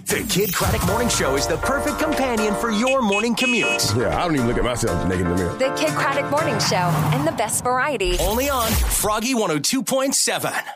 The Kid Craddock Morning Show is the perfect companion for your morning commute. Yeah, I don't even look at myself naked in the mirror. The Kid Craddock Morning Show and the best variety. Only on Froggy 102.7.